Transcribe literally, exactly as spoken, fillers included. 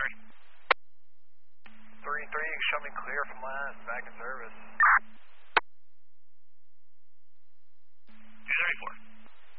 three and three, you can show me clear from last, back in service.